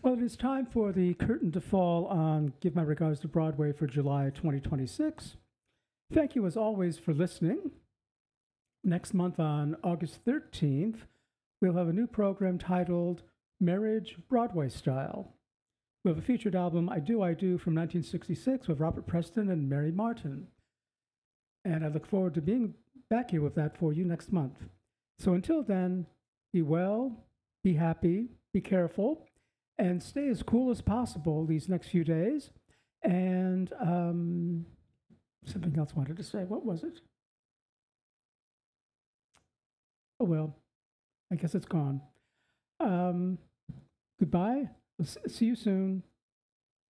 Well, it is time for the curtain to fall on Give My Regards to Broadway for July 2026. Thank you, as always, for listening. Next month, on August 13th, we'll have a new program titled Marriage Broadway Style. We have a featured album, I Do, from 1966 with Robert Preston and Mary Martin. And I look forward to being back here with that for you next month. So until then, be well, be happy, be careful, and stay as cool as possible these next few days. And something else I wanted to say. What was it? Oh, well, I guess it's gone. Goodbye. See you soon.